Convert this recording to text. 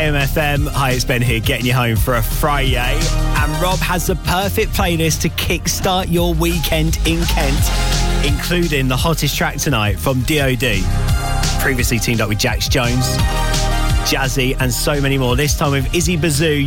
AM/FM. Hi, it's Ben here, getting you home for a Friday. And Rob has the perfect playlist to kickstart your weekend in Kent, including the hottest track tonight from DOD. Previously teamed up with Jax Jones, Jazzy, and so many more. This time with Izzy Bazoo.